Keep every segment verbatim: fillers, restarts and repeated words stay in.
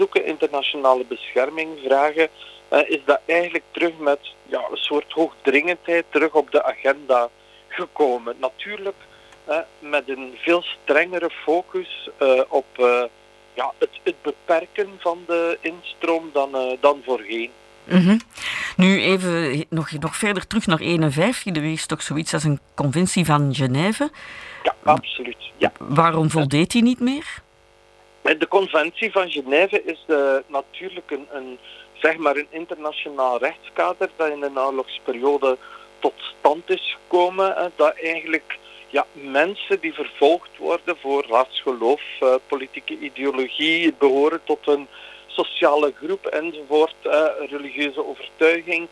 zoeken internationale bescherming vragen, uh, is dat eigenlijk terug met ja, een soort hoogdringendheid terug op de agenda gekomen. Natuurlijk uh, met een veel strengere focus uh, op uh, ja, het, het beperken van de instroom dan, uh, dan voorheen. Mm-hmm. Nu even nog, nog verder terug naar eenenvijftig. Er is toch zoiets als een conventie van Genève? Ja, absoluut. Ja. Waarom voldeed die niet meer? De conventie van Genève is uh, natuurlijk een, een, zeg maar een internationaal rechtskader dat in de naoorlogsperiode tot stand is gekomen. Hè, dat eigenlijk ja, mensen die vervolgd worden voor ras, geloof, uh, politieke ideologie, behoren tot een sociale groep enzovoort, uh, religieuze overtuiging,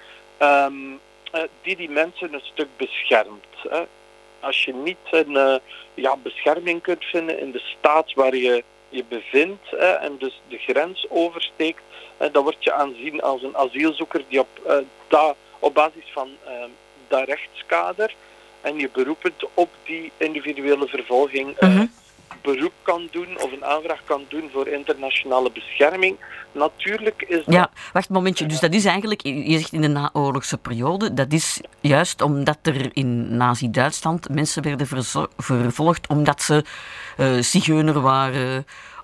um, uh, die die mensen een stuk beschermt. Hè. Als je niet een uh, ja, bescherming kunt vinden in de staat waar je je bevindt hè, en dus de grens oversteekt, hè, dan word je aanzien als een asielzoeker die op, uh, da, op basis van uh, dat rechtskader en je beroepend op die individuele vervolging uh, mm-hmm. beroep kan doen of een aanvraag kan doen voor internationale bescherming. Natuurlijk is dat... Ja, wacht een momentje. Dus dat is eigenlijk, je zegt in de naoorlogse periode, dat is juist omdat er in Nazi-Duitsland mensen werden verzo- vervolgd omdat ze uh, zigeuner waren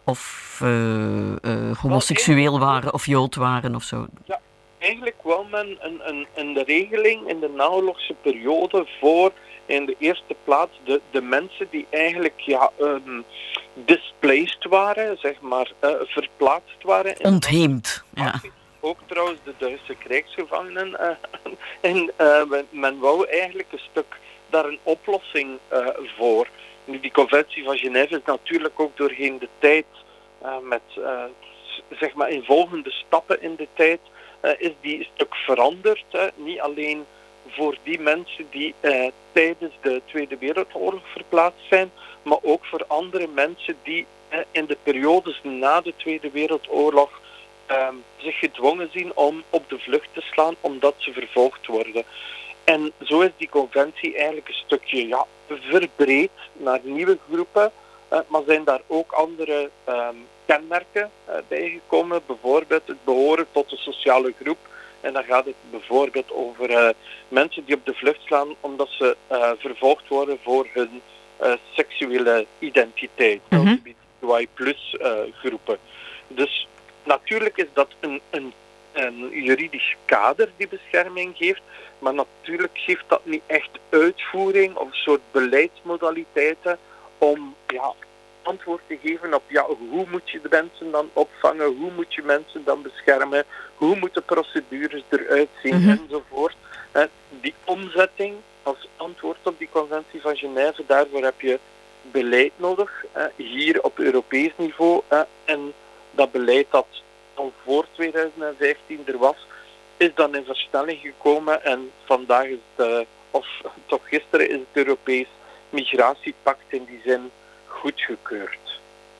of uh, uh, homoseksueel waren of jood waren of zo. Ja, eigenlijk wou men een, een, een regeling in de naoorlogse periode voor in de eerste plaats de, de mensen die eigenlijk ja, um, displaced waren, zeg maar, uh, verplaatst waren. Ontheemd, ja. Ook trouwens de Duitse krijgsgevangenen. Uh, en uh, men, men wou eigenlijk een stuk daar een oplossing uh, voor. Nu, die conventie van Genève is natuurlijk ook doorheen de tijd, uh, met uh, zeg maar in volgende stappen in de tijd, uh, is die een stuk veranderd. Uh, niet alleen voor die mensen die uh, tijdens de Tweede Wereldoorlog verplaatst zijn, maar ook voor andere mensen die uh, in de periodes na de Tweede Wereldoorlog uh, zich gedwongen zien om op de vlucht te slaan omdat ze vervolgd worden. En zo is die conventie eigenlijk een stukje ja, verbreed naar nieuwe groepen, uh, maar zijn daar ook andere um, kenmerken uh, bijgekomen, bijvoorbeeld het behoren tot een sociale groep. En dan gaat het bijvoorbeeld over uh, mensen die op de vlucht slaan omdat ze uh, vervolgd worden voor hun uh, seksuele identiteit. Mm-hmm. L G B T I plus uh, groepen. Dus natuurlijk is dat een, een, een juridisch kader die bescherming geeft, maar natuurlijk geeft dat niet echt uitvoering of een soort beleidsmodaliteiten om ja, antwoord te geven op ja, hoe moet je de mensen dan opvangen, hoe moet je mensen dan beschermen, hoe moeten procedures eruit zien mm-hmm. enzovoort. Eh, die omzetting als antwoord op die conventie van Genève, daarvoor heb je beleid nodig, eh, hier op Europees niveau. Eh, en dat beleid dat al voor tweeduizend vijftien er was, is dan in versnelling gekomen en vandaag is het, uh, of toch gisteren is het Europees Migratiepact in die zin goedgekeurd.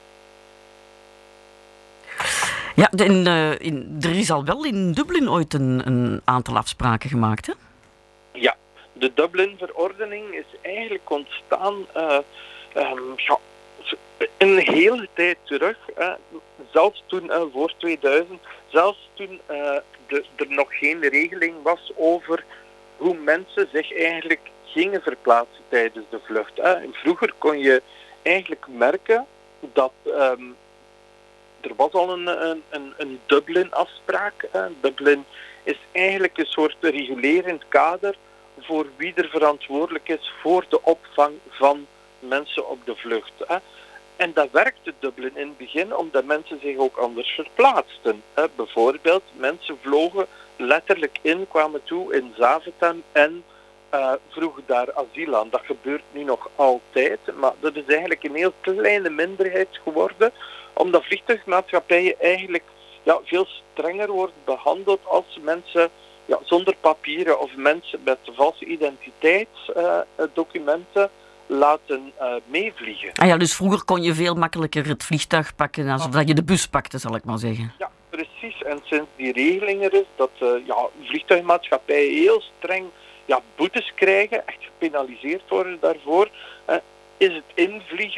Ja, en, uh, in, er is al wel in Dublin ooit een, een aantal afspraken gemaakt, hè? Ja, de Dublin-verordening is eigenlijk ontstaan uh, um, ja, een hele tijd terug. Uh, zelfs toen, uh, voor tweeduizend, zelfs toen uh, de, er nog geen regeling was over hoe mensen zich eigenlijk gingen verplaatsen tijdens de vlucht. Uh. Vroeger kon je eigenlijk merken dat um, er was al een, een, een, een Dublin-afspraak. Uh. Dublin is eigenlijk een soort regulerend kader voor wie er verantwoordelijk is voor de opvang van mensen op de vlucht. Uh. En dat werkte Dublin in het begin omdat mensen zich ook anders verplaatsten. Uh. Bijvoorbeeld, mensen vlogen letterlijk in, kwamen toe in Zaventem en Uh, vroegen daar asiel aan. Dat gebeurt nu nog altijd, maar dat is eigenlijk een heel kleine minderheid geworden, omdat vliegtuigmaatschappijen eigenlijk ja, veel strenger worden behandeld als mensen ja, zonder papieren of mensen met valse identiteitsdocumenten uh, laten uh, meevliegen. Ah ja, dus vroeger kon je veel makkelijker het vliegtuig pakken alsof dat je de bus pakte, zal ik maar zeggen. Ja, precies. En sinds die regeling er is dat uh, ja, vliegtuigmaatschappijen heel streng ja, boetes krijgen, echt gepenaliseerd worden daarvoor, uh, is het invliegen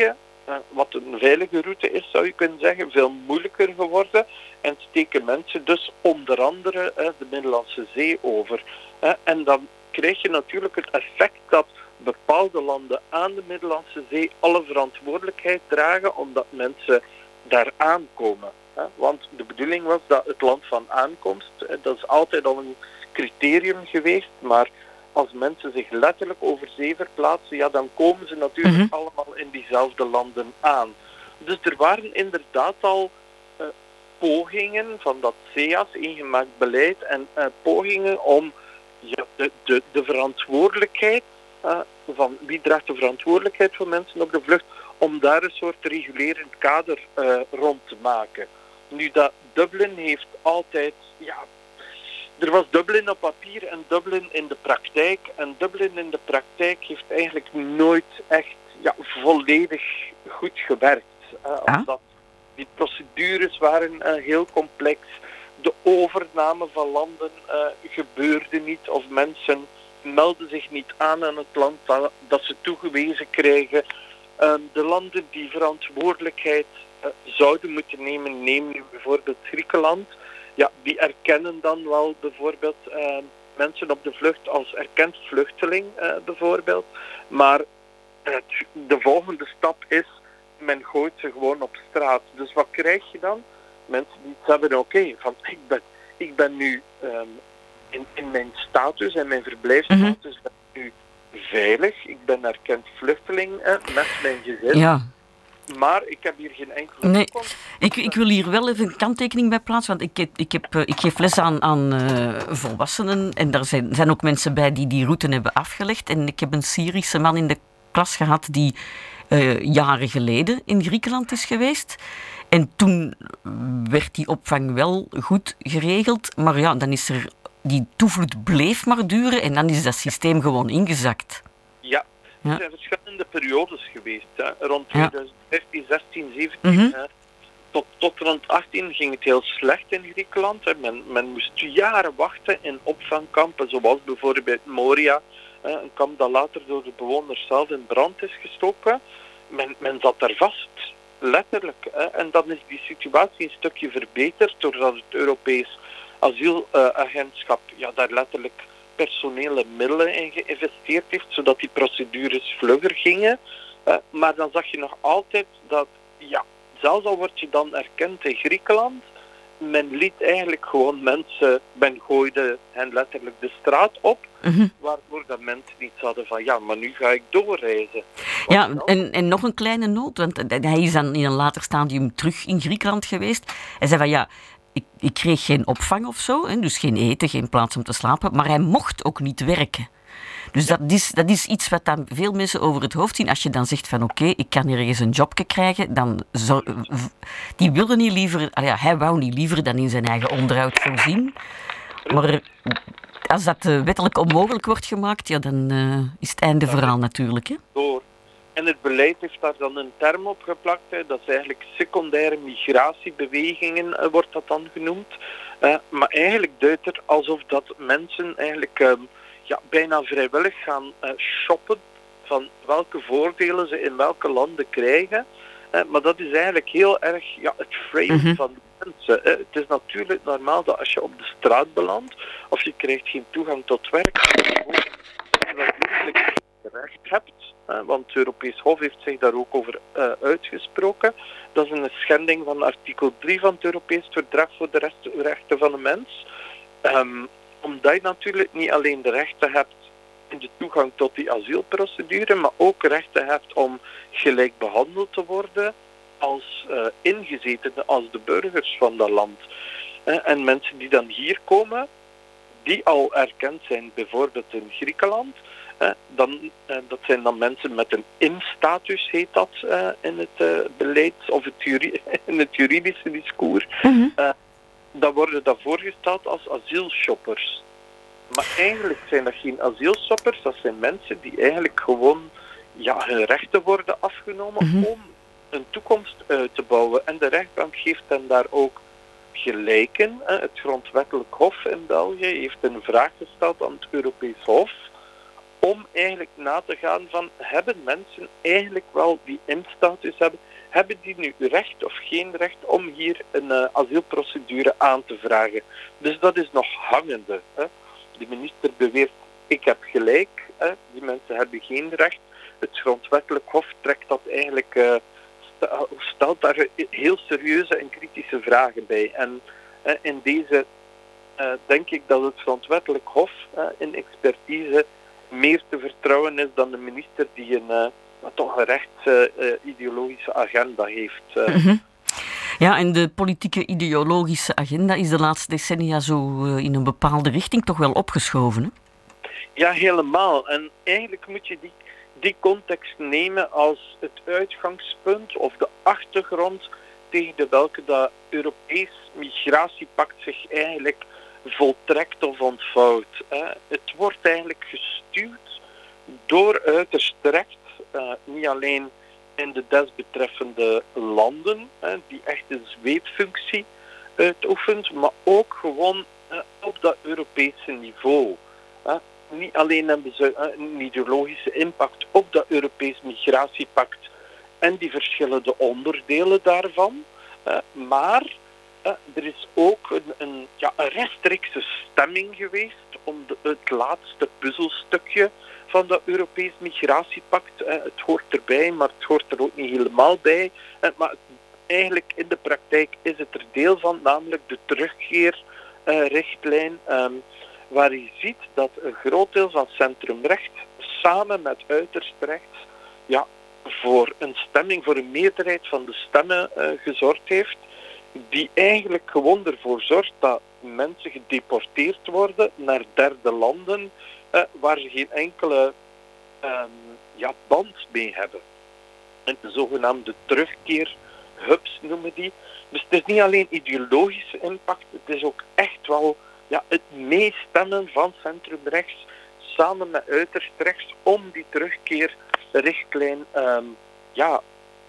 uh, wat een veilige route is, zou je kunnen zeggen, veel moeilijker geworden. En steken mensen dus onder andere uh, de Middellandse Zee over. Uh, en dan krijg je natuurlijk het effect dat bepaalde landen aan de Middellandse Zee alle verantwoordelijkheid dragen omdat mensen daar aankomen. Hè? Want de bedoeling was dat het land van aankomst, dat is altijd al een criterium geweest, maar als mensen zich letterlijk over zee verplaatsen, ja, dan komen ze natuurlijk mm-hmm. allemaal in diezelfde landen aan. Dus er waren inderdaad al uh, pogingen van dat C E A S, eengemaakt beleid, en uh, pogingen om ja, de, de, de verantwoordelijkheid uh, van wie draagt de verantwoordelijkheid van mensen op de vlucht, om daar een soort regulerend kader uh, rond te maken. Nu, dat Dublin heeft altijd, ja, er was Dublin op papier en Dublin in de praktijk. En Dublin in de praktijk heeft eigenlijk nooit echt ja, volledig goed gewerkt. Uh, ah? Omdat die procedures waren uh, heel complex. De overname van landen uh, gebeurde niet, of mensen melden zich niet aan aan het land dat, dat ze toegewezen krijgen. Uh, de landen die verantwoordelijkheid uh, zouden moeten nemen, neem nu bijvoorbeeld Griekenland. Ja, die erkennen dan wel bijvoorbeeld uh, mensen op de vlucht als erkend vluchteling uh, bijvoorbeeld. Maar uh, de volgende stap is, men gooit ze gewoon op straat. Dus wat krijg je dan? Mensen die het hebben, oké, okay, van ik ben, ik ben nu um, in, in mijn status en mijn verblijfsstatus mm-hmm. ben ik nu veilig. Ik ben erkend vluchteling uh, met mijn gezin. Ja. Maar ik heb hier geen enkele nee, toekomst. Ik, ik wil hier wel even een kanttekening bij plaatsen, want ik, heb, ik, heb, ik geef les aan, aan uh, volwassenen en er zijn, zijn ook mensen bij die die route hebben afgelegd. En ik heb een Syrische man in de klas gehad die uh, jaren geleden in Griekenland is geweest. En toen werd die opvang wel goed geregeld, maar ja, dan is er, die toevloed bleef maar duren en dan is dat systeem gewoon ingezakt. Ja. Ja. Er zijn verschillende periodes geweest. Hè. Rond twintig vijftien, zestien, zeventien. Mm-hmm. Hè. Tot, tot rond achttien ging het heel slecht in Griekenland. Hè. Men, men moest jaren wachten in opvangkampen, zoals bijvoorbeeld Moria. Hè. Een kamp dat later door de bewoners zelf in brand is gestoken. Men, men zat daar vast, letterlijk. Hè. En dan is die situatie een stukje verbeterd doordat het Europees asielagentschap uh, ja, daar letterlijk personele middelen in geïnvesteerd heeft, zodat die procedures vlugger gingen. Uh, maar dan zag je nog altijd dat, ja, zelfs al word je dan erkend in Griekenland, men liet eigenlijk gewoon mensen, men gooide hen letterlijk de straat op, mm-hmm. waardoor dat mensen niet hadden van, ja, maar nu ga ik doorreizen. Ja, en, en nog een kleine noot, want hij is dan in een later stadium terug in Griekenland geweest. Hij zei van, ja, Ik, ik kreeg geen opvang of zo, hè, dus geen eten, geen plaats om te slapen, maar hij mocht ook niet werken. Dus dat is, dat is iets wat dan veel mensen over het hoofd zien. Als je dan zegt van oké, okay, ik kan hier ergens een jobje krijgen, dan zo, die willen niet liever, ja, hij wou niet liever dan in zijn eigen onderhoud voorzien. Maar als dat uh, wettelijk onmogelijk wordt gemaakt, ja, dan uh, is het einde verhaal natuurlijk. Hè? Door. En het beleid heeft daar dan een term op geplakt. Hè. Dat is eigenlijk secundaire migratiebewegingen, uh, wordt dat dan genoemd. Uh, maar eigenlijk duidt er alsof dat mensen eigenlijk uh, ja, bijna vrijwillig gaan uh, shoppen van welke voordelen ze in welke landen krijgen. Uh, maar dat is eigenlijk heel erg ja, het frame mm-hmm. van de mensen. Uh, het is natuurlijk normaal dat als je op de straat belandt of je krijgt geen toegang tot werk, dat je natuurlijk recht hebt. Uh, want het Europees Hof heeft zich daar ook over uh, uitgesproken. Dat is een schending van artikel drie van het Europees Verdrag voor de rest, rechten van de mens. Um, omdat je natuurlijk niet alleen de rechten hebt in de toegang tot die asielprocedure, maar ook rechten hebt om gelijk behandeld te worden als uh, ingezetenen, als de burgers van dat land. Uh, en mensen die dan hier komen, die al erkend zijn, bijvoorbeeld in Griekenland, Uh, dan, uh, dat zijn dan mensen met een in-status, heet dat uh, in het uh, beleid of het juri- in het juridische discours. Mm-hmm. Uh, dan worden dat voorgesteld als asielshoppers. Maar eigenlijk zijn dat geen asielshoppers, dat zijn mensen die eigenlijk gewoon ja, hun rechten worden afgenomen mm-hmm. om een toekomst uit te bouwen. En de rechtbank geeft hen daar ook gelijk in. Uh, het Grondwettelijk Hof in België heeft een vraag gesteld aan het Europees Hof om eigenlijk na te gaan van, hebben mensen eigenlijk wel die instatus hebben, hebben die nu recht of geen recht om hier een uh, asielprocedure aan te vragen. Dus dat is nog hangende. Hè. De minister beweert, ik heb gelijk, hè. Die mensen hebben geen recht. Het grondwettelijk hof trekt dat eigenlijk, uh, stelt daar heel serieuze en kritische vragen bij. En uh, in deze uh, denk ik dat het grondwettelijk hof uh, in expertise meer te vertrouwen is dan de minister die een, uh, toch een rechts-ideologische uh, agenda heeft. Uh. Mm-hmm. Ja, en de politieke ideologische agenda is de laatste decennia zo uh, in een bepaalde richting toch wel opgeschoven, hè? Ja, helemaal. En eigenlijk moet je die, die context nemen als het uitgangspunt of de achtergrond tegen de welke dat Europees migratiepact zich eigenlijk voltrekt of ontvouwt. Het wordt eigenlijk gestuurd door uiterst recht, niet alleen in de desbetreffende landen, die echt een zweepfunctie uitoefent, maar ook gewoon op dat Europese niveau. Niet alleen hebben ze een ideologische impact op dat Europees migratiepact en die verschillende onderdelen daarvan, maar er is ook een, een, ja, een rechtstreekse stemming geweest om de, het laatste puzzelstukje van dat Europees migratiepact. Het hoort erbij, maar het hoort er ook niet helemaal bij. Maar eigenlijk in de praktijk is het er deel van, namelijk de terugkeerrichtlijn, waar je ziet dat een groot deel van centrumrecht samen met uiterst rechts ja, voor een stemming, voor een meerderheid van de stemmen uh, gezorgd heeft, die eigenlijk gewoon ervoor zorgt dat mensen gedeporteerd worden naar derde landen uh, waar ze geen enkele um, ja, band mee hebben. En de zogenaamde terugkeerhubs noemen die. Dus het is niet alleen ideologische impact, het is ook echt wel ja, het meestemmen van centrumrechts samen met uiterst rechts om die terugkeerrichtlijn um, ja,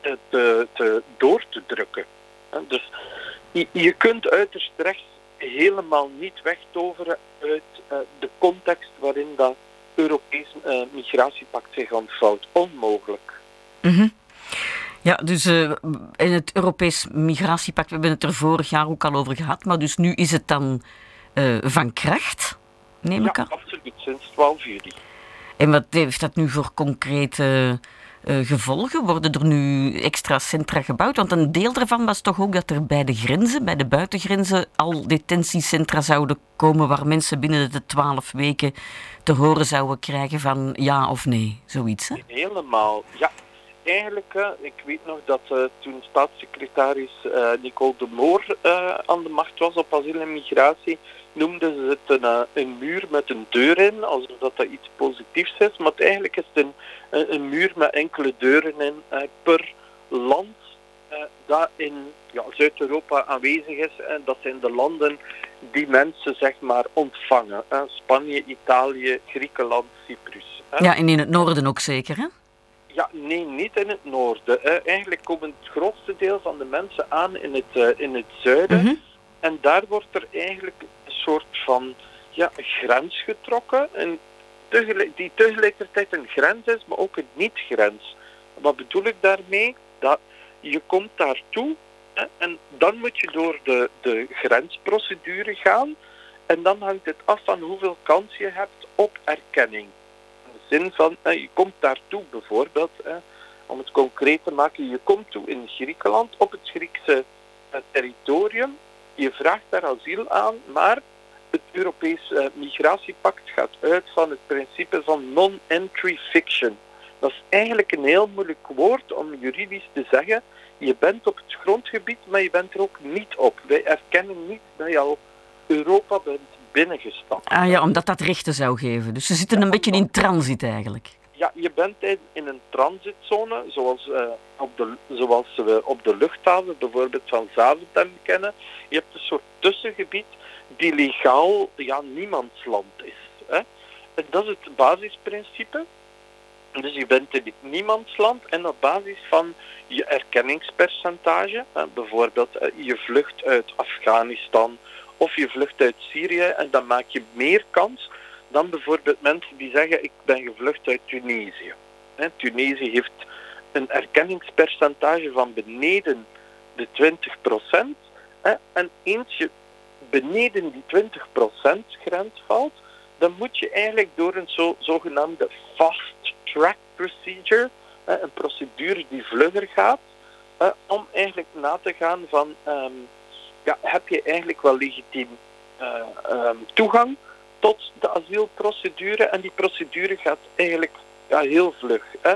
te, te, door te drukken. Dus je, je kunt uiterst rechts helemaal niet wegtoveren uit uh, de context waarin dat Europees uh, migratiepact zich ontvouwt. Onmogelijk. Mm-hmm. Ja, dus uh, in het Europees migratiepact, we hebben het er vorig jaar ook al over gehad, maar dus nu is het dan uh, van kracht, neem ik aan? Ja, absoluut, sinds twaalf juli. En wat heeft dat nu voor concrete uh, gevolgen? Worden er nu extra centra gebouwd? Want een deel daarvan was toch ook dat er bij de grenzen, bij de buitengrenzen, al detentiecentra zouden komen waar mensen binnen de twaalf weken te horen zouden krijgen van ja of nee, zoiets, hè? Helemaal, ja. Eigenlijk, uh, ik weet nog dat uh, toen staatssecretaris uh, Nicole de Moor uh, aan de macht was op asiel en migratie, noemden ze het een, uh, een muur met een deur in, alsof dat, dat iets positiefs is. Maar eigenlijk is het een, een, een muur met enkele deuren in uh, per land uh, dat in ja, Zuid-Europa aanwezig is. En dat zijn de landen die mensen zeg maar ontvangen. Uh, Spanje, Italië, Griekenland, Cyprus. Uh. Ja, en in het noorden ook zeker, hè? Ja, nee, niet in het noorden. Uh, eigenlijk komen het grootste deel van de mensen aan in het, uh, in het zuiden. Mm-hmm. En daar wordt er eigenlijk een soort van ja, grens getrokken. En tegelijk, die tegelijkertijd een grens is, maar ook een niet-grens. Wat bedoel ik daarmee? Dat je komt daartoe hè, en dan moet je door de, de grensprocedure gaan. En dan hangt het af van hoeveel kans je hebt op erkenning. Zin van, eh, je komt daartoe bijvoorbeeld, eh, om het concreet te maken, je komt toe in Griekenland, op het Griekse eh, territorium, je vraagt daar asiel aan, maar het Europees eh, migratiepact gaat uit van het principe van non-entry fiction. Dat is eigenlijk een heel moeilijk woord om juridisch te zeggen, je bent op het grondgebied, maar je bent er ook niet op. Wij erkennen niet dat je al Europa bent binnengestapt. Ah ja, omdat dat rechten zou geven. Dus ze zitten ja, een beetje in transit eigenlijk. Ja, je bent in een transitzone, zoals, uh, op de, zoals we op de luchthaven bijvoorbeeld van Zaventem kennen. Je hebt een soort tussengebied die legaal ja, niemandsland is. Hè? En dat is het basisprincipe. Dus je bent in het niemandsland en op basis van je erkenningspercentage, hè, bijvoorbeeld uh, je vlucht uit Afghanistan of je vlucht uit Syrië en dan maak je meer kans dan bijvoorbeeld mensen die zeggen ik ben gevlucht uit Tunesië. Hè, Tunesië heeft een erkenningspercentage van beneden de twintig procent. Hè, en eens je beneden die twintig procent grens valt, dan moet je eigenlijk door een zo, zogenaamde fast track procedure, hè, een procedure die vlugger gaat, hè, om eigenlijk na te gaan van um, ja, heb je eigenlijk wel legitiem uh, um, toegang tot de asielprocedure, en die procedure gaat eigenlijk ja, heel vlug. Hè.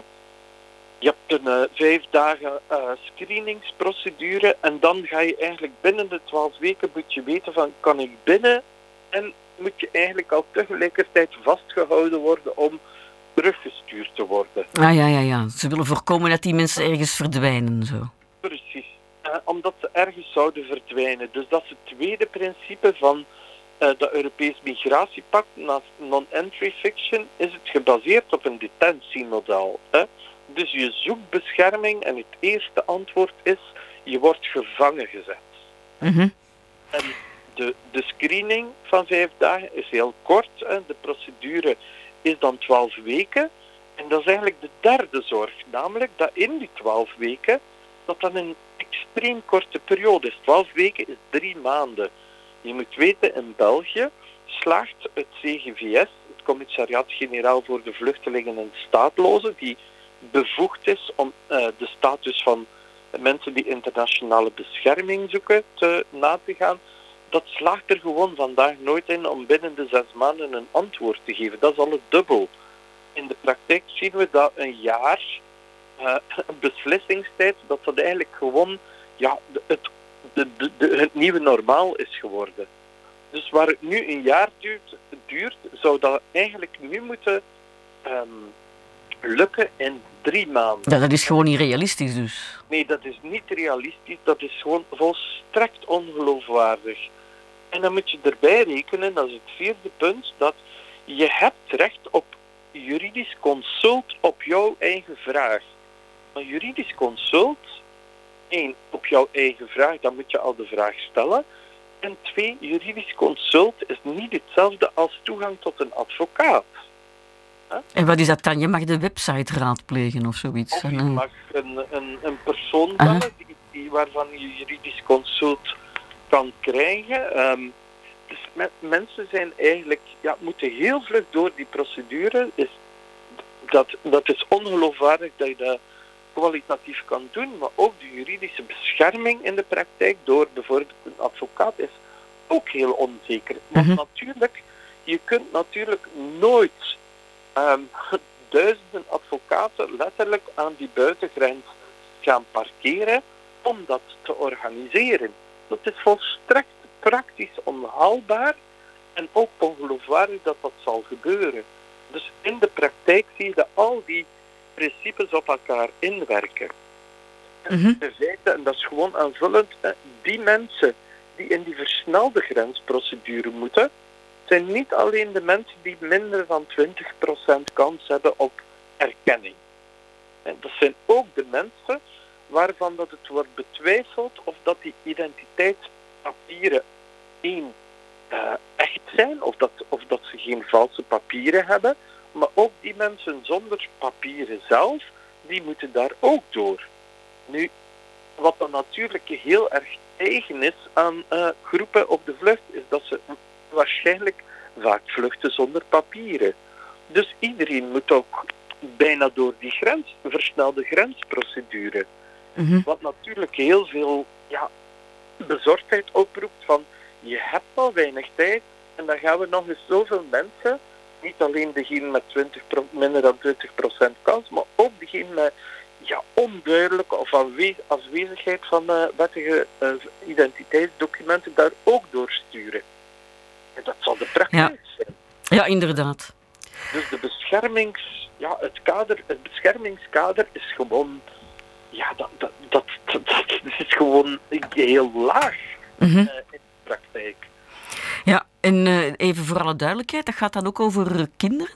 Je hebt een uh, vijf dagen uh, screeningsprocedure en dan ga je eigenlijk binnen de twaalf weken moet je weten van kan ik binnen, en moet je eigenlijk al tegelijkertijd vastgehouden worden om teruggestuurd te worden. Ah ja, ja, ja. Ze willen voorkomen dat die mensen ergens verdwijnen. Zo. Precies. Uh, omdat ze ergens zouden verdwijnen. Dus dat is het tweede principe van uh, dat Europees Migratiepact. Naast non-entry fiction is het gebaseerd op een detentiemodel. Hè? Dus je zoekt bescherming en het eerste antwoord is je wordt gevangen gezet. Mm-hmm. En de, de screening van vijf dagen is heel kort. Hè? De procedure is dan twaalf weken. En dat is eigenlijk de derde zorg. Namelijk dat in die twaalf weken, dat dan een extreem korte periode is. twaalf weken is drie maanden. Je moet weten, in België slaagt het C G V S, het Commissariaat-Generaal voor de Vluchtelingen en Staatlozen, die bevoegd is om uh, de status van mensen die internationale bescherming zoeken te, na te gaan, dat slaagt er gewoon vandaag nooit in om binnen de zes maanden een antwoord te geven. Dat is al het dubbel. In de praktijk zien we dat een jaar, uh, een beslissingstijd, dat dat eigenlijk gewoon ja, het, de, de, de, het nieuwe normaal is geworden. Dus waar het nu een jaar duurt, duurt zou dat eigenlijk nu moeten um, lukken in drie maanden. Ja, dat is gewoon niet realistisch dus. Nee, dat is niet realistisch. Dat is gewoon volstrekt ongeloofwaardig. En dan moet je erbij rekenen, dat is het vierde punt, dat je hebt recht op juridisch consult op jouw eigen vraag. Maar juridisch consult, één, op jouw eigen vraag, dan moet je al de vraag stellen. En twee, juridisch consult is niet hetzelfde als toegang tot een advocaat. Huh? En wat is dat dan? Je mag de website raadplegen of zoiets? Of je en, uh... mag een, een, een persoon bellen uh-huh. die, die, waarvan je juridisch consult kan krijgen. Um, dus me, mensen zijn eigenlijk, ja, moeten heel vlug door die procedure. Is, dat, dat is ongeloofwaardig dat je dat kwalitatief kan doen, maar ook de juridische bescherming in de praktijk door bijvoorbeeld een advocaat is ook heel onzeker. Want uh-huh. natuurlijk, je kunt natuurlijk nooit um, duizenden advocaten letterlijk aan die buitengrens gaan parkeren om dat te organiseren. Dat is volstrekt praktisch onhaalbaar en ook ongeloofwaardig dat dat zal gebeuren. Dus in de praktijk zie je dat al die principes op elkaar inwerken. Mm-hmm. De feite, en dat is gewoon aanvullend, die mensen die in die versnelde grensprocedure moeten, zijn niet alleen de mensen die minder dan twintig procent kans hebben op erkenning. En dat zijn ook de mensen waarvan dat het wordt betwijfeld of dat die identiteitspapieren één uh, echt zijn, of dat, of dat ze geen valse papieren hebben, maar ook die mensen zonder papieren zelf, die moeten daar ook door. Nu, wat dan natuurlijk heel erg eigen is aan uh, groepen op de vlucht, is dat ze waarschijnlijk vaak vluchten zonder papieren. Dus iedereen moet ook bijna door die grens, versnelde grensprocedure. Mm-hmm. Wat natuurlijk heel veel ja, bezorgdheid oproept van je hebt al weinig tijd en dan gaan we nog eens zoveel mensen, niet alleen degene met twintig, minder dan twintig procent kans, maar ook degene met ja, onduidelijke of aanwe- afwezigheid van uh, wettige uh, identiteitsdocumenten daar ook doorsturen. En dat zal de praktijk ja. zijn. Ja, inderdaad. Dus de beschermings, ja, het, kader, het beschermingskader is gewoon, ja, dat, dat, dat, dat, dat is gewoon heel laag Mm-hmm. uh, in de praktijk. Ja, en uh, even voor alle duidelijkheid, dat gaat dan ook over uh, kinderen?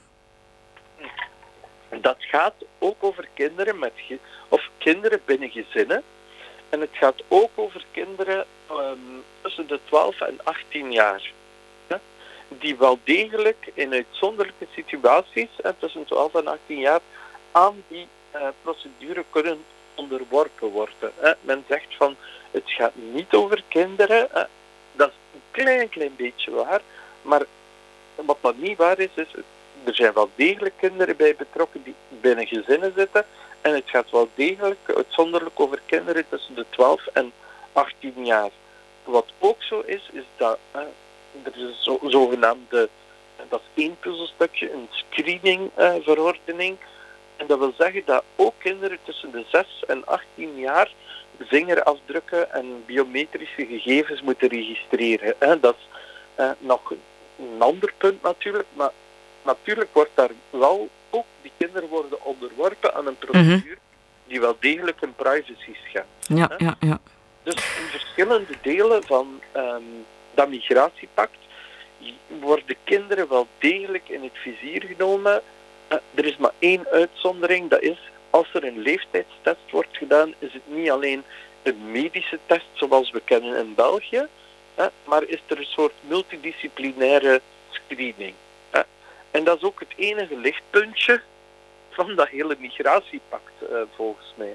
Dat gaat ook over kinderen met ge- of kinderen binnen gezinnen. En het gaat ook over kinderen um, tussen de twaalf en achttien jaar. Ja? die wel degelijk in uitzonderlijke situaties, hè, tussen twaalf en achttien jaar, aan die uh, procedure kunnen onderworpen worden. Hè. Men zegt van, het gaat niet over kinderen. Hè. Dat is een klein, klein beetje waar. Maar wat dat niet waar is, is er zijn wel degelijk kinderen bij betrokken die binnen gezinnen zitten. En het gaat wel degelijk uitzonderlijk over kinderen tussen de twaalf en achttien jaar. Wat ook zo is, is dat hè, er is een zo, zogenaamde, dat is één puzzelstukje, een screeningverordening. Uh, en dat wil zeggen dat ook kinderen tussen de zes en achttien jaar vingerafdrukken en biometrische gegevens moeten registreren. Hè. Dat is uh, nog een ander punt natuurlijk, maar natuurlijk wordt daar wel ook, die kinderen worden onderworpen aan een procedure mm-hmm. die wel degelijk hun privacy schendt. Ja, ja, ja. Dus in verschillende delen van um, dat migratiepact worden kinderen wel degelijk in het vizier genomen. Uh, er is maar één uitzondering, dat is als er een leeftijdstest wordt gedaan, is het niet alleen een medische test zoals we kennen in België, uh, maar is er een soort multidisciplinaire screening. Uh, en dat is ook het enige lichtpuntje van dat hele migratiepact, uh, volgens mij.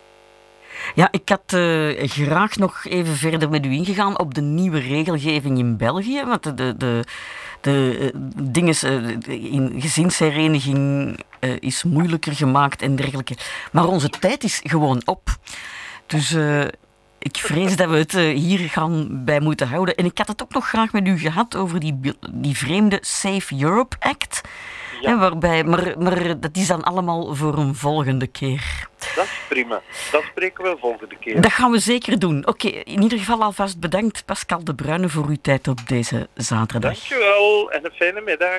Ja, ik had uh, graag nog even verder met u ingegaan op de nieuwe regelgeving in België. Want de, de, de, de uh, dingen uh, in gezinshereniging uh, is moeilijker gemaakt en dergelijke. Maar onze tijd is gewoon op. Dus uh, ik vrees dat we het uh, hier gaan bij moeten houden. En ik had het ook nog graag met u gehad over die, die vreemde Safe Europe Act. Ja. Hè, waarbij, maar, maar dat is dan allemaal voor een volgende keer. Dat is prima. Dat spreken we volgende keer. Dat gaan we zeker doen. Oké, okay, in ieder geval alvast bedankt Pascal De Bruyne voor uw tijd op deze zaterdag. Dankjewel en een fijne middag.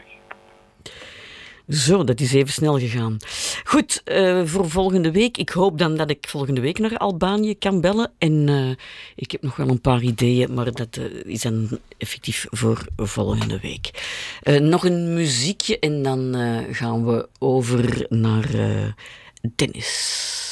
Zo, dat is even snel gegaan. Goed, uh, voor volgende week. Ik hoop dan dat ik volgende week naar Albanië kan bellen. En uh, ik heb nog wel een paar ideeën, maar dat uh, is dan effectief voor volgende week. Uh, nog een muziekje en dan uh, gaan we over naar uh, Dennis.